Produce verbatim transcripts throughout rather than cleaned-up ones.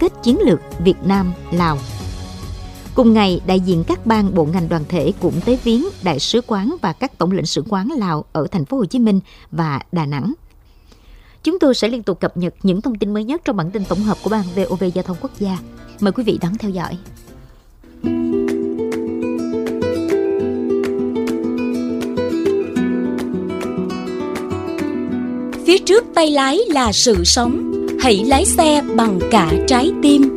kết chiến lược Việt Nam-Lào. Cùng ngày, đại diện các ban bộ ngành đoàn thể cũng tới viếng đại sứ quán và các tổng lãnh sự quán Lào ở thành phố Hồ Chí Minh và Đà Nẵng. Chúng tôi sẽ liên tục cập nhật những thông tin mới nhất trong bản tin tổng hợp của Ban vê o vê Giao thông Quốc gia. Mời quý vị đón theo dõi. Phía trước tay lái là sự sống, hãy lái xe bằng cả trái tim.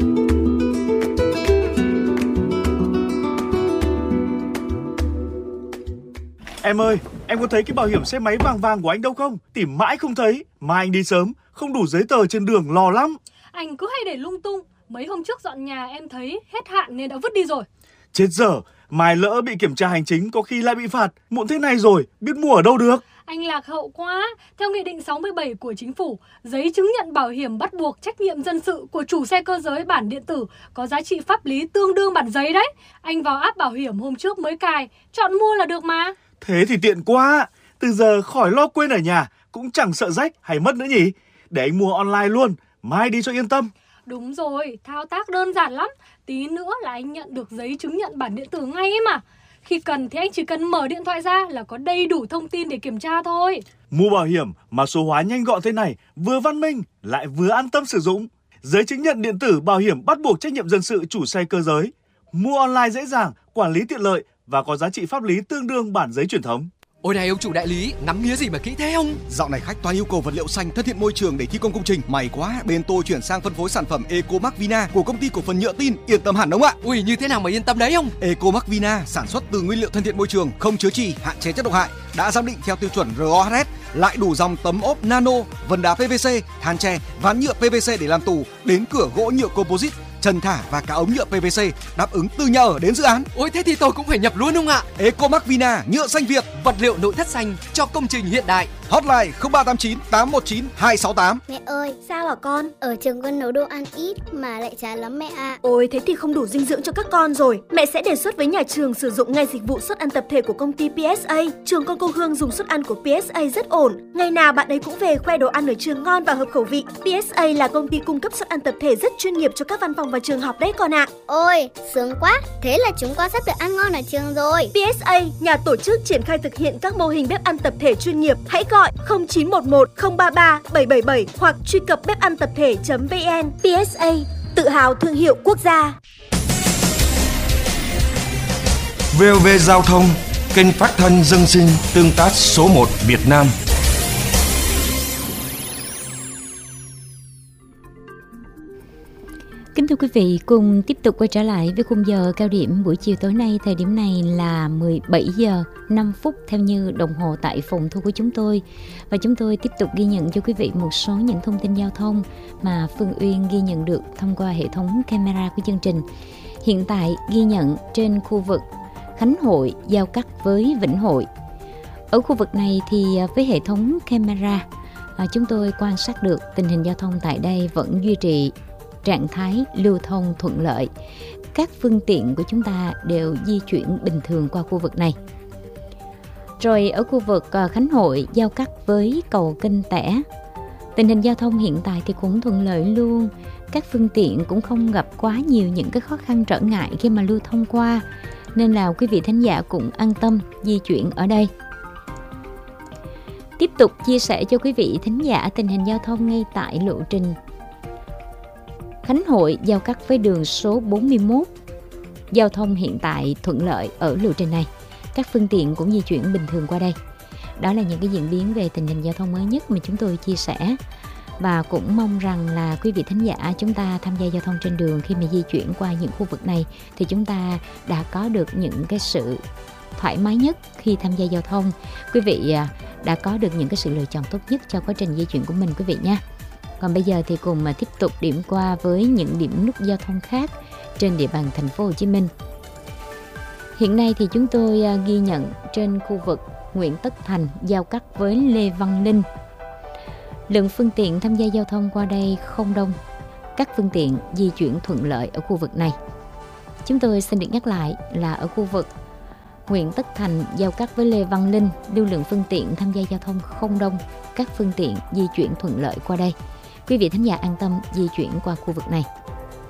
Em ơi, em có thấy cái bảo hiểm xe máy vàng vàng của anh đâu không? Tìm mãi không thấy. Mai anh đi sớm, không đủ giấy tờ trên đường lo lắm. Anh cứ hay để lung tung. Mấy hôm trước dọn nhà em thấy hết hạn nên đã vứt đi rồi. Chết dở, mai lỡ bị kiểm tra hành chính có khi lại bị phạt. Muộn thế này rồi, biết mua ở đâu được. Anh lạc hậu quá. Theo Nghị định sáu mươi bảy của Chính phủ, giấy chứng nhận bảo hiểm bắt buộc trách nhiệm dân sự của chủ xe cơ giới bản điện tử có giá trị pháp lý tương đương bản giấy đấy. Anh vào app bảo hiểm hôm trước mới cài, chọn mua là được mà. Thế thì tiện quá. Từ giờ khỏi lo quên ở nhà, cũng chẳng sợ rách hay mất nữa nhỉ. Để anh mua online luôn, mai đi cho yên tâm. Đúng rồi, thao tác đơn giản lắm. Tí nữa là anh nhận được giấy chứng nhận bản điện tử ngay ấy mà. Khi cần thì anh chỉ cần mở điện thoại ra là có đầy đủ thông tin để kiểm tra thôi. Mua bảo hiểm mà số hóa nhanh gọn thế này, vừa văn minh lại vừa an tâm sử dụng. Giấy chứng nhận điện tử bảo hiểm bắt buộc trách nhiệm dân sự chủ xe cơ giới. Mua online dễ dàng, quản lý tiện lợi và có giá trị pháp lý tương đương bản giấy truyền thống. Ôi này ông chủ đại lý, nắm mía gì mà kỹ thế ông? Dạo này khách toàn yêu cầu vật liệu xanh thân thiện môi trường để thi công công trình. May quá, bên tôi chuyển sang phân phối sản phẩm Ecomark Vina của công ty cổ phần nhựa tin, yên tâm hẳn ông ạ. Ui, như thế nào mà yên tâm đấy ông? Ecomark Vina sản xuất từ nguyên liệu thân thiện môi trường, không chứa chì, hạn chế chất độc hại, đã giám định theo tiêu chuẩn rờ o hát ét, lại đủ dòng tấm ốp nano, vân đá pê vê xê, than tre, ván nhựa pê vê xê để làm tủ, đến cửa gỗ nhựa composite, trần thả và cả ống nhựa pê vê xê, đáp ứng từ nhà ở đến dự án. Ôi thế thì tôi cũng phải nhập luôn ông ạ. Ecomark Vina, nhựa xanh Việt, vật liệu nội thất xanh cho công trình hiện đại. Hotline không ba tám chín tám một chín hai sáu tám. Mẹ ơi, sao hả con? Ở trường con nấu đồ ăn ít mà lại chán lắm mẹ ạ. Ôi thế thì không đủ dinh dưỡng cho các con rồi. Mẹ sẽ đề xuất với nhà trường sử dụng ngay dịch vụ suất ăn tập thể của công ty pê ét a. Trường con cô Hương dùng suất ăn của pê ét a rất ổn. Ngày nào bạn ấy cũng về khoe đồ ăn ở trường ngon và hợp khẩu vị. pê ét a là công ty cung cấp suất ăn tập thể rất chuyên nghiệp cho các văn phòng và trường học đấy con ạ. Ôi, sướng quá. Thế là chúng con sắp được ăn ngon ở trường rồi. pê ét a, nhà tổ chức triển khai thực hiện các mô hình bếp ăn tập thể chuyên nghiệp. Hãy gọi không chín một một không ba ba bảy bảy bảy hoặc truy cập bếp ăn tập thể chấm vn. pê ét a, tự hào thương hiệu quốc gia. vê o vê Giao thông, kênh phát thanh dân sinh tương tác số một Việt Nam. Kính thưa quý vị, cùng tiếp tục quay trở lại với khung giờ cao điểm buổi chiều tối nay. Thời điểm này là mười bảy giờ năm phút theo như đồng hồ tại phòng thu của chúng tôi. Và chúng tôi tiếp tục ghi nhận cho quý vị một số những thông tin giao thông mà Phương Uyên ghi nhận được thông qua hệ thống camera của chương trình. Hiện tại ghi nhận trên khu vực Khánh Hội giao cắt với Vĩnh Hội. Ở khu vực này thì với hệ thống camera, chúng tôi quan sát được tình hình giao thông tại đây vẫn duy trì trạng thái lưu thông thuận lợi. Các phương tiện của chúng ta đều di chuyển bình thường qua khu vực này. Rồi ở khu vực Khánh Hội giao cắt với cầu Kênh Tẻ, tình hình giao thông hiện tại thì cũng thuận lợi luôn. Các phương tiện cũng không gặp quá nhiều những cái khó khăn trở ngại khi mà lưu thông qua, nên là quý vị thính giả cũng an tâm di chuyển ở đây. Tiếp tục chia sẻ cho quý vị thính giả tình hình giao thông ngay tại lộ trình Khánh Hội giao cắt với đường số bốn mươi mốt. Giao thông hiện tại thuận lợi ở lộ trình này. Các phương tiện cũng di chuyển bình thường qua đây. Đó là những cái diễn biến về tình hình giao thông mới nhất mà chúng tôi chia sẻ. Và cũng mong rằng là quý vị thính giả chúng ta tham gia giao thông trên đường khi mà di chuyển qua những khu vực này thì chúng ta đã có được những cái sự thoải mái nhất khi tham gia giao thông. Quý vị đã có được những cái sự lựa chọn tốt nhất cho quá trình di chuyển của mình quý vị nha. Còn bây giờ thì cùng mà tiếp tục điểm qua với những điểm nút giao thông khác trên địa bàn thành phố Hồ Chí Minh. Hiện nay thì chúng tôi ghi nhận trên khu vực Nguyễn Tất Thành giao cắt với Lê Văn Linh. Lượng phương tiện tham gia giao thông qua đây không đông. Các phương tiện di chuyển thuận lợi ở khu vực này. Chúng tôi xin được nhắc lại là ở khu vực Nguyễn Tất Thành giao cắt với Lê Văn Linh, lưu lượng phương tiện tham gia giao thông không đông. Các phương tiện di chuyển thuận lợi qua đây. Quý vị thính giả an tâm di chuyển qua khu vực này.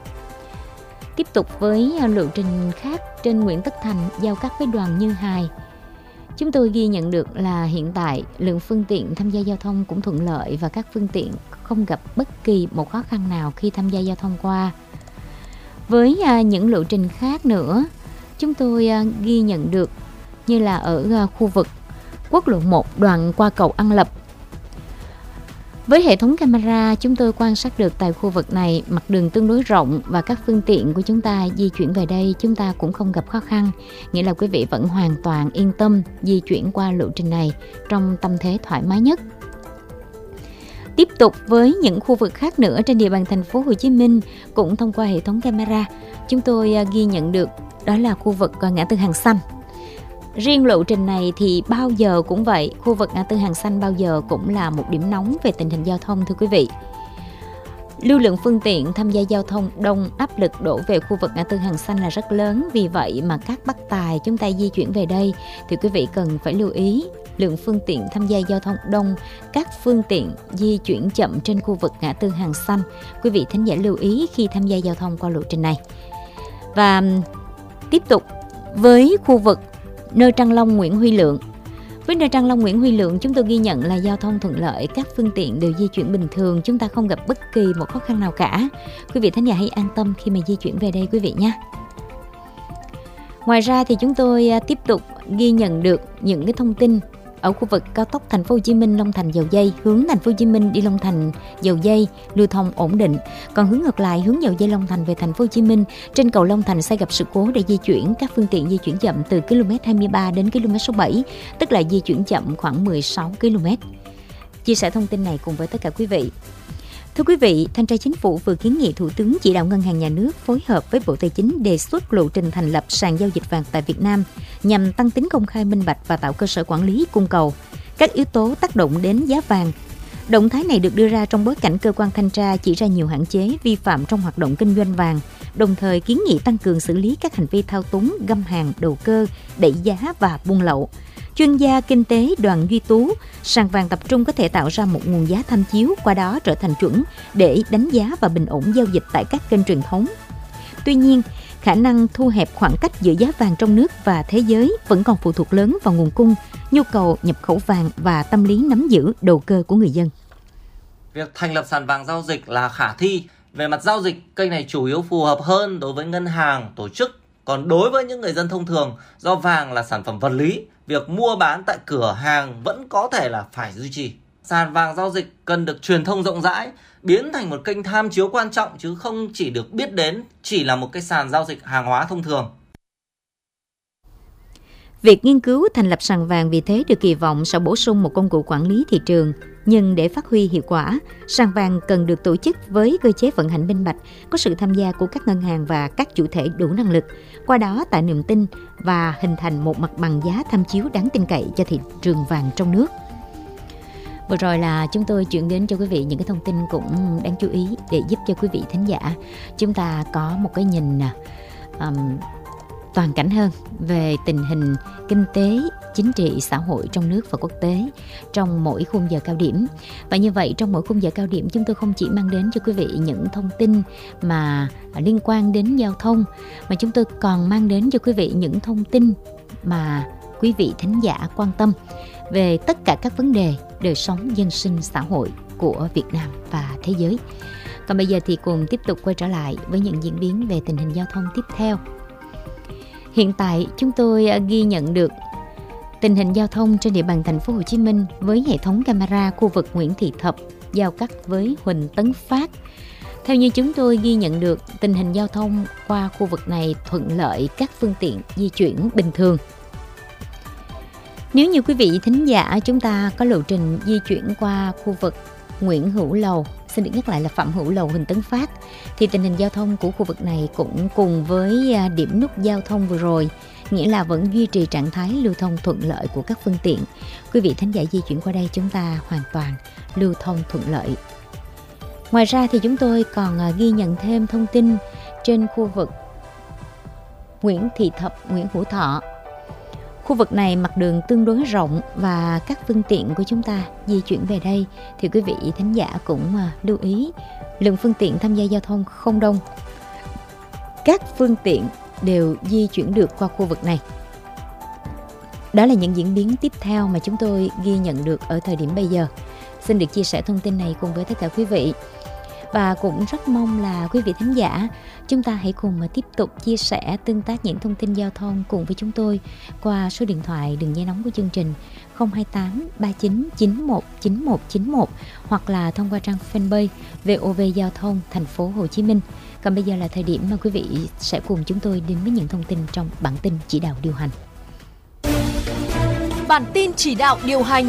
Tiếp tục với lộ trình khác trên Nguyễn Tất Thành giao cắt với Đoàn Như Hài. Chúng tôi ghi nhận được là hiện tại lượng phương tiện tham gia giao thông cũng thuận lợi và các phương tiện không gặp bất kỳ một khó khăn nào khi tham gia giao thông qua. Với những lộ trình khác nữa, chúng tôi ghi nhận được như là ở khu vực quốc lộ một đoạn qua cầu An Lập. Với hệ thống camera, chúng tôi quan sát được tại khu vực này mặt đường tương đối rộng và các phương tiện của chúng ta di chuyển về đây chúng ta cũng không gặp khó khăn. Nghĩa là quý vị vẫn hoàn toàn yên tâm di chuyển qua lộ trình này trong tâm thế thoải mái nhất. Tiếp tục với những khu vực khác nữa trên địa bàn thành phố Hồ Chí Minh cũng thông qua hệ thống camera, chúng tôi ghi nhận được đó là khu vực ngã tư Hàng Xanh. Riêng lộ trình này thì bao giờ cũng vậy, khu vực ngã tư Hàng Xanh bao giờ cũng là một điểm nóng về tình hình giao thông thưa quý vị. Lưu lượng phương tiện tham gia giao thông đông, áp lực đổ về khu vực ngã tư Hàng Xanh là rất lớn. Vì vậy mà các bác tài chúng ta di chuyển về đây thì quý vị cần phải lưu ý lượng phương tiện tham gia giao thông đông, các phương tiện di chuyển chậm trên khu vực ngã tư Hàng Xanh. Quý vị thính giả lưu ý khi tham gia giao thông qua lộ trình này. Và tiếp tục với khu vực nơi Trăng Long Nguyễn Huy Lượng. Với nơi Trăng Long Nguyễn Huy Lượng, chúng tôi ghi nhận là giao thông thuận lợi, các phương tiện đều di chuyển bình thường, chúng ta không gặp bất kỳ một khó khăn nào cả. Quý vị thính giả hãy an tâm khi mà di chuyển về đây quý vị nhé. Ngoài ra thì chúng tôi tiếp tục ghi nhận được những cái thông tin ở khu vực cao tốc Thành phố Hồ Chí Minh Long Thành Dầu Giây, hướng Thành phố Hồ Chí Minh đi Long Thành Dầu Giây lưu thông ổn định. Còn hướng ngược lại, hướng Dầu Giây Long Thành về Thành phố Hồ Chí Minh, trên cầu Long Thành sẽ gặp sự cố để di chuyển, các phương tiện di chuyển chậm từ ki lô mét hai mươi ba đến ki lô mét số bảy, tức là di chuyển chậm khoảng mười sáu ki lô mét. Chia sẻ thông tin này cùng với tất cả quý vị. Thưa quý vị, Thanh tra Chính phủ vừa kiến nghị Thủ tướng chỉ đạo Ngân hàng Nhà nước phối hợp với Bộ Tài chính đề xuất lộ trình thành lập sàn giao dịch vàng tại Việt Nam nhằm tăng tính công khai minh bạch và tạo cơ sở quản lý cung cầu. Các yếu tố tác động đến giá vàng. Động thái này được đưa ra trong bối cảnh cơ quan thanh tra chỉ ra nhiều hạn chế vi phạm trong hoạt động kinh doanh vàng, đồng thời kiến nghị tăng cường xử lý các hành vi thao túng, găm hàng, đầu cơ, đẩy giá và buôn lậu. Chuyên gia kinh tế Đoàn Duy Tú, sàn vàng tập trung có thể tạo ra một nguồn giá tham chiếu, qua đó trở thành chuẩn để đánh giá và bình ổn giao dịch tại các kênh truyền thống. Tuy nhiên, khả năng thu hẹp khoảng cách giữa giá vàng trong nước và thế giới vẫn còn phụ thuộc lớn vào nguồn cung, nhu cầu nhập khẩu vàng và tâm lý nắm giữ đầu cơ của người dân. Việc thành lập sàn vàng giao dịch là khả thi. Về mặt giao dịch, kênh này chủ yếu phù hợp hơn đối với ngân hàng, tổ chức. Còn đối với những người dân thông thường, do vàng là sản phẩm vật lý, việc mua bán tại cửa hàng vẫn có thể là phải duy trì. Sàn vàng giao dịch cần được truyền thông rộng rãi, biến thành một kênh tham chiếu quan trọng chứ không chỉ được biết đến chỉ là một cái sàn giao dịch hàng hóa thông thường. Việc nghiên cứu thành lập sàn vàng vì thế được kỳ vọng sẽ bổ sung một công cụ quản lý thị trường. Nhưng để phát huy hiệu quả, sàn vàng cần được tổ chức với cơ chế vận hành minh bạch, có sự tham gia của các ngân hàng và các chủ thể đủ năng lực, qua đó tạo niềm tin và hình thành một mặt bằng giá tham chiếu đáng tin cậy cho thị trường vàng trong nước. Vừa rồi là chúng tôi chuyển đến cho quý vị những cái thông tin cũng đáng chú ý để giúp cho quý vị thính giả chúng ta có một cái nhìn um, toàn cảnh hơn về tình hình kinh tế, chính trị, xã hội trong nước và quốc tế trong mỗi khung giờ cao điểm. Và như vậy trong mỗi khung giờ cao điểm chúng tôi không chỉ mang đến cho quý vị những thông tin mà liên quan đến giao thông, mà chúng tôi còn mang đến cho quý vị những thông tin mà quý vị thính giả quan tâm về tất cả các vấn đề đời sống dân sinh xã hội của Việt Nam và thế giới. Còn bây giờ thì cùng tiếp tục quay trở lại với những diễn biến về tình hình giao thông tiếp theo. Hiện tại chúng tôi ghi nhận được tình hình giao thông trên địa bàn thành phố Hồ Chí Minh với hệ thống camera khu vực Nguyễn Thị Thập giao cắt với Huỳnh Tấn Phát. Theo như chúng tôi ghi nhận được, tình hình giao thông qua khu vực này thuận lợi, các phương tiện di chuyển bình thường. Nếu như quý vị thính giả chúng ta có lộ trình di chuyển qua khu vực Nguyễn Hữu Lầu, xin được nhắc lại là Phạm Hữu Lầu, Huỳnh Tấn Phát, thì tình hình giao thông của khu vực này cũng cùng với điểm nút giao thông vừa rồi, nghĩa là vẫn duy trì trạng thái lưu thông thuận lợi của các phương tiện. Quý vị thính giả di chuyển qua đây chúng ta hoàn toàn lưu thông thuận lợi. Ngoài ra thì chúng tôi còn ghi nhận thêm thông tin trên khu vực Nguyễn Thị Thập, Nguyễn Hữu Thọ. Khu vực này mặt đường tương đối rộng và các phương tiện của chúng ta di chuyển về đây thì quý vị thính giả cũng lưu ý lượng phương tiện tham gia giao thông không đông. các phương tiện đều di chuyển được qua khu vực này. Đó là những diễn biến tiếp theo mà chúng tôi ghi nhận được ở thời điểm bây giờ. Xin được chia sẻ thông tin này cùng với tất cả quý vị. Và cũng rất mong là quý vị thính giả, chúng ta hãy cùng mà tiếp tục chia sẻ, tương tác những thông tin giao thông cùng với chúng tôi qua số điện thoại đường dây nóng của chương trình không hai tám ba chín chín một chín một chín một hoặc là thông qua trang fanpage vê o vê Giao thông Thành phố Hồ Chí Minh. Còn bây giờ là thời điểm mà quý vị sẽ cùng chúng tôi đến với những thông tin trong bản tin chỉ đạo điều hành. Bản tin chỉ đạo điều hành.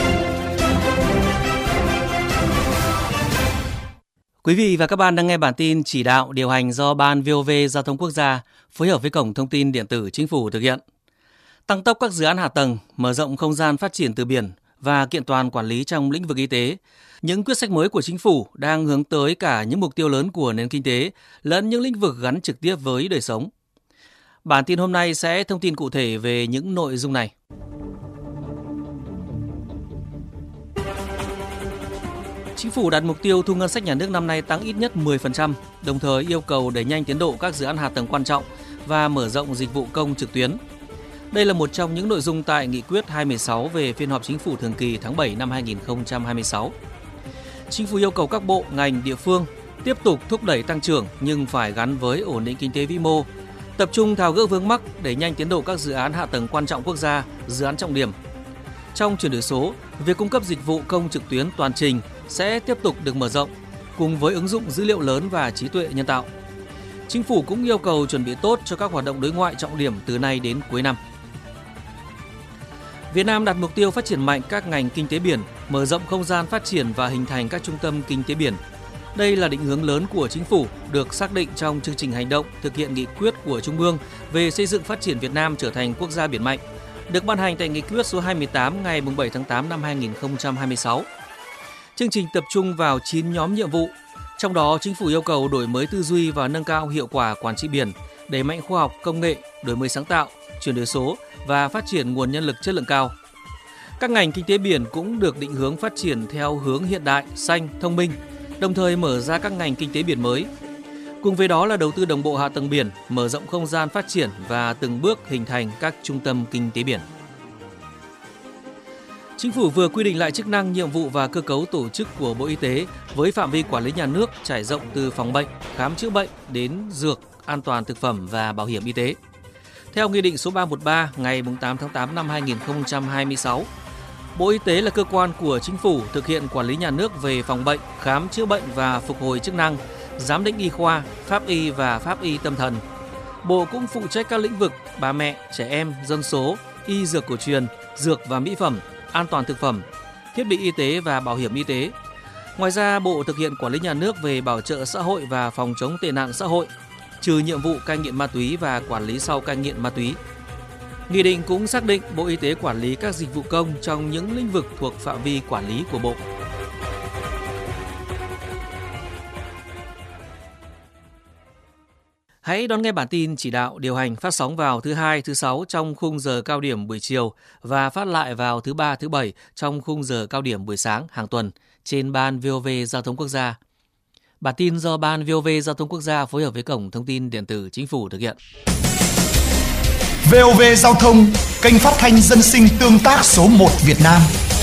Quý vị và các bạn đang nghe bản tin chỉ đạo điều hành do Ban vê o vê Giao thông Quốc gia phối hợp với Cổng Thông tin Điện tử Chính phủ thực hiện. Tăng tốc các dự án hạ tầng, mở rộng không gian phát triển từ biển và kiện toàn quản lý trong lĩnh vực y tế. Những quyết sách mới của Chính phủ đang hướng tới cả những mục tiêu lớn của nền kinh tế lẫn những lĩnh vực gắn trực tiếp với đời sống. Bản tin hôm nay sẽ thông tin cụ thể về những nội dung này. Chính phủ đặt mục tiêu thu ngân sách nhà nước năm nay tăng ít nhất mười phần trăm, đồng thời yêu cầu đẩy nhanh tiến độ các dự án hạ tầng quan trọng và mở rộng dịch vụ công trực tuyến. Đây là một trong những nội dung tại Nghị quyết hai mươi sáu về phiên họp Chính phủ thường kỳ tháng bảy năm hai nghìn không trăm hai mươi sáu. Chính phủ yêu cầu các bộ, ngành, địa phương tiếp tục thúc đẩy tăng trưởng nhưng phải gắn với ổn định kinh tế vĩ mô, tập trung tháo gỡ vướng mắc, đẩy nhanh tiến độ các dự án hạ tầng quan trọng quốc gia, dự án trọng điểm. Trong chuyển đổi số, việc cung cấp dịch vụ công trực tuyến toàn trình sẽ tiếp tục được mở rộng, cùng với ứng dụng dữ liệu lớn và trí tuệ nhân tạo. Chính phủ cũng yêu cầu chuẩn bị tốt cho các hoạt động đối ngoại trọng điểm từ nay đến cuối năm. Việt Nam đặt mục tiêu phát triển mạnh các ngành kinh tế biển, mở rộng không gian phát triển và hình thành các trung tâm kinh tế biển. Đây là định hướng lớn của Chính phủ, được xác định trong chương trình hành động thực hiện nghị quyết của Trung ương về xây dựng phát triển Việt Nam trở thành quốc gia biển mạnh, được ban hành tại nghị quyết số hai mươi tám ngày bảy tháng tám năm hai nghìn không trăm hai mươi sáu. Chương trình tập trung vào chín nhóm nhiệm vụ, trong đó Chính phủ yêu cầu đổi mới tư duy và nâng cao hiệu quả quản trị biển, đẩy mạnh khoa học, công nghệ, đổi mới sáng tạo, chuyển đổi số và phát triển nguồn nhân lực chất lượng cao. Các ngành kinh tế biển cũng được định hướng phát triển theo hướng hiện đại, xanh, thông minh, đồng thời mở ra các ngành kinh tế biển mới. Cùng với đó là đầu tư đồng bộ hạ tầng biển, mở rộng không gian phát triển và từng bước hình thành các trung tâm kinh tế biển. Chính phủ vừa quy định lại chức năng, nhiệm vụ và cơ cấu tổ chức của Bộ Y tế với phạm vi quản lý nhà nước trải rộng từ phòng bệnh, khám chữa bệnh đến dược, an toàn thực phẩm và bảo hiểm y tế. Theo Nghị định số ba trăm mười ba ngày tám tháng tám năm hai nghìn không trăm hai mươi sáu, Bộ Y tế là cơ quan của Chính phủ thực hiện quản lý nhà nước về phòng bệnh, khám chữa bệnh và phục hồi chức năng, giám định y khoa, pháp y và pháp y tâm thần. Bộ cũng phụ trách các lĩnh vực bà mẹ, trẻ em, dân số, y dược cổ truyền, dược và mỹ phẩm, an toàn thực phẩm, thiết bị y tế và bảo hiểm y tế. Ngoài ra, Bộ thực hiện quản lý nhà nước về bảo trợ xã hội và phòng chống tệ nạn xã hội, trừ nhiệm vụ cai nghiện ma túy và quản lý sau cai nghiện ma túy. Nghị định cũng xác định Bộ Y tế quản lý các dịch vụ công trong những lĩnh vực thuộc phạm vi quản lý của Bộ. Hãy đón nghe bản tin chỉ đạo điều hành phát sóng vào thứ hai, thứ sáu trong khung giờ cao điểm buổi chiều và phát lại vào thứ ba, thứ bảy trong khung giờ cao điểm buổi sáng hàng tuần trên Ban vê o vê Giao thông Quốc gia. Bản tin do Ban vê o vê Giao thông Quốc gia phối hợp với Cổng Thông tin Điện tử Chính phủ thực hiện. vê o vê Giao thông, kênh phát thanh dân sinh tương tác số một Việt Nam.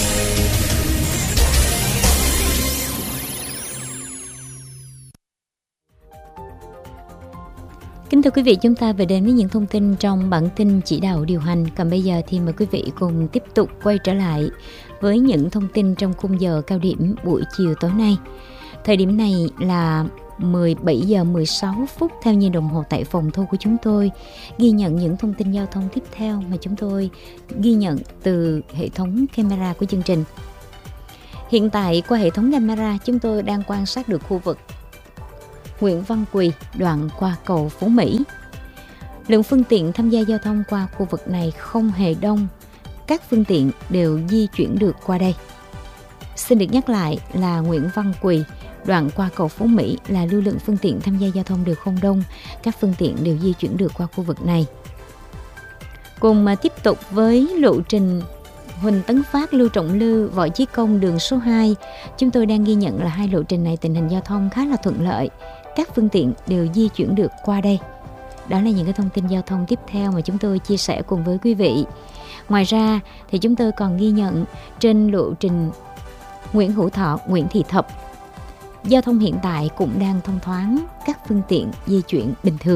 Kính thưa quý vị, chúng ta về đến với những thông tin trong bản tin chỉ đạo điều hành. Còn bây giờ thì mời quý vị cùng tiếp tục quay trở lại với những thông tin trong khung giờ cao điểm buổi chiều tối nay. Thời điểm này là mười bảy giờ mười sáu phút theo như đồng hồ tại phòng thu của chúng tôi, ghi nhận những thông tin giao thông tiếp theo mà chúng tôi ghi nhận từ hệ thống camera của chương trình. Hiện tại qua hệ thống camera chúng tôi đang quan sát được khu vực Nguyễn Văn Quỳ đoạn qua cầu Phú Mỹ. Lượng phương tiện tham gia giao thông qua khu vực này không hề đông, các phương tiện đều di chuyển được qua đây. Xin được nhắc lại là Nguyễn Văn Quỳ đoạn qua cầu Phú Mỹ là lưu lượng phương tiện tham gia giao thông đều không đông, các phương tiện đều di chuyển được qua khu vực này. Cùng mà tiếp tục với lộ trình Huỳnh Tấn Phát, Lưu Trọng Lư, Võ Chí Công đường số hai, chúng tôi đang ghi nhận là hai lộ trình này tình hình giao thông khá là thuận lợi, các phương tiện đều di chuyển được qua đây. Đó là những cái thông tin giao thông tiếp theo mà chúng tôi chia sẻ cùng với quý vị. Ngoài ra thì chúng tôi còn ghi nhận trên lộ trình Nguyễn Hữu Thọ, Nguyễn Thị Thập, giao thông hiện tại cũng đang thông thoáng, các phương tiện di chuyển bình thường.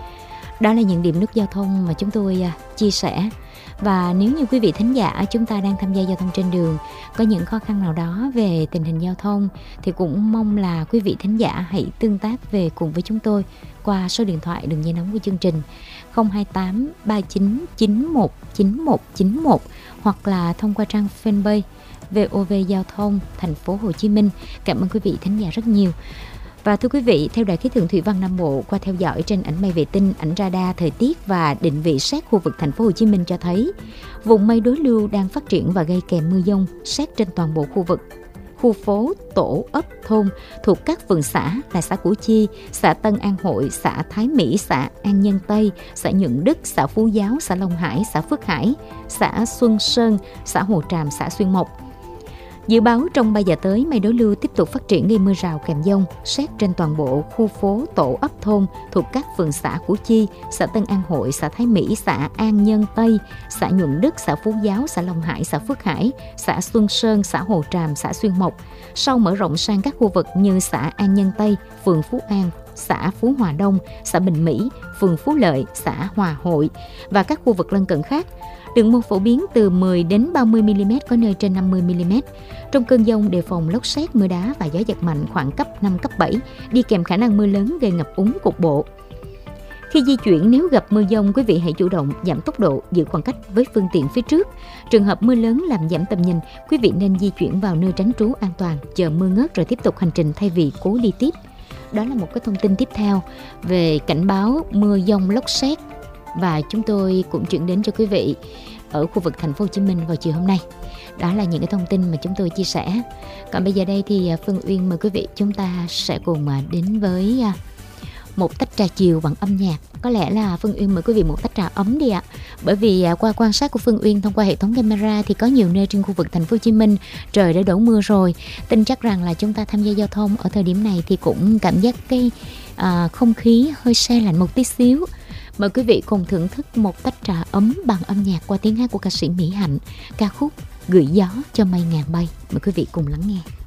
Đó là những điểm nút giao thông mà chúng tôi uh, chia sẻ. Và nếu như quý vị thính giả chúng ta đang tham gia giao thông trên đường có những khó khăn nào đó về tình hình giao thông thì cũng mong là quý vị thính giả hãy tương tác về cùng với chúng tôi qua số điện thoại đường dây nóng của chương trình không hai tám ba chín chín một chín một chín một hoặc là thông qua trang fanpage vê o vê Giao thông Thành phố Hồ Chí Minh. Cảm ơn quý vị thính giả rất nhiều. Và thưa quý vị, theo Đài khí tượng thủy văn Nam Bộ, qua theo dõi trên ảnh mây vệ tinh, ảnh radar thời tiết và định vị sát khu vực Thành phố Hồ Chí Minh cho thấy vùng mây đối lưu đang phát triển và gây kèm mưa dông sát trên toàn bộ khu vực khu phố, tổ, ấp, thôn thuộc các phường xã là xã Củ Chi, xã Tân An Hội, xã Thái Mỹ, xã An Nhân Tây, xã Nhuận Đức, xã Phú Giáo, xã Long Hải, xã Phước Hải, xã Xuân Sơn, xã Hồ Tràm, xã Xuyên Mộc. Dự báo trong ba giờ tới, mây đối lưu tiếp tục phát triển gây mưa rào kèm dông sát trên toàn bộ khu phố, tổ, ấp, thôn thuộc các phường xã Củ Chi, xã Tân An Hội, xã Thái Mỹ, xã An Nhân Tây, xã Nhuận Đức, xã Phú Giáo, xã Long Hải, xã Phước Hải, xã Xuân Sơn, xã Hồ Tràm, xã Xuyên Mộc. Sau mở rộng sang các khu vực như xã An Nhân Tây, phường Phú An, xã Phú Hòa Đông, xã Bình Mỹ, phường Phú Lợi, xã Hòa Hội và các khu vực lân cận khác. Lượng mưa phổ biến từ mười đến ba mươi mi-li-mét, có nơi trên năm mươi mi-li-mét. Trong cơn dông đề phòng lốc sét, mưa đá và gió giật mạnh khoảng cấp năm, cấp bảy, đi kèm khả năng mưa lớn gây ngập úng cục bộ. Khi di chuyển, nếu gặp mưa dông, quý vị hãy chủ động giảm tốc độ, giữ khoảng cách với phương tiện phía trước. Trường hợp mưa lớn làm giảm tầm nhìn, quý vị nên di chuyển vào nơi tránh trú an toàn, chờ mưa ngớt rồi tiếp tục hành trình thay vì cố đi tiếp. Đó là một cái thông tin tiếp theo về cảnh báo mưa dông lốc sét và chúng tôi cũng chuyển đến cho quý vị ở khu vực Thành phố Hồ Chí Minh vào chiều hôm nay. Đó là những cái thông tin mà chúng tôi chia sẻ. Còn bây giờ đây thì Phương Uyên mời quý vị chúng ta sẽ cùng đến với một tách trà chiều bằng âm nhạc. Có lẽ là Phương Uyên mời quý vị một tách trà ấm đi ạ. Bởi vì qua quan sát của Phương Uyên thông qua hệ thống camera thì có nhiều nơi trên khu vực Thành phố Hồ Chí Minh trời đã đổ mưa rồi. Tin chắc rằng là chúng ta tham gia giao thông ở thời điểm này thì cũng cảm giác cái à, không khí hơi se lạnh một tí xíu. Mời quý vị cùng thưởng thức một tách trà ấm bằng âm nhạc qua tiếng hát của ca sĩ Mỹ Hạnh, ca khúc Gửi gió cho mây ngàn bay. Mời quý vị cùng lắng nghe.